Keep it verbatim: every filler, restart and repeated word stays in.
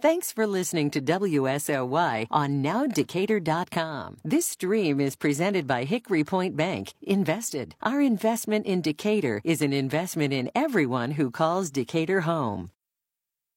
Thanks for listening to W S L Y on now decatur dot com. This stream is presented by Hickory Point Bank. Invested. Our investment in Decatur is an investment in everyone who calls Decatur home.